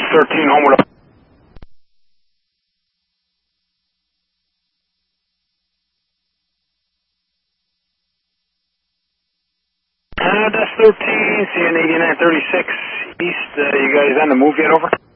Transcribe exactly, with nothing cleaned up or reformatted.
thirteen, homeward. Uh, Des thirteen, C N eighty-nine thirty-six East. Uh, you guys on the move yet, over?